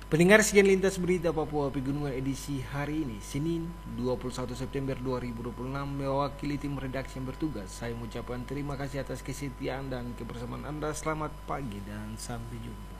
Pendengar, sekian lintas berita Papua Pegunungan edisi hari ini, Senin 21 September 2026. Mewakili tim redaksi yang bertugas, saya mengucapkan terima kasih atas kesetiaan dan kebersamaan Anda. Selamat pagi dan sampai jumpa.